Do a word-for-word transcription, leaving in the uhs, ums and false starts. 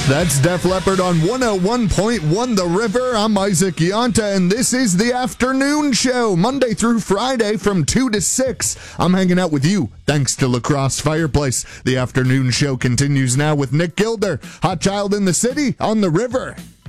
That's Def Leppard on one oh one point one The River. I'm Isaac Yonta, and this is the Afternoon Show, Monday through Friday from two to six. I'm hanging out with you, thanks to La Crosse Fireplace. The Afternoon Show continues now with Nick Gilder, Hot Child in the City on The River.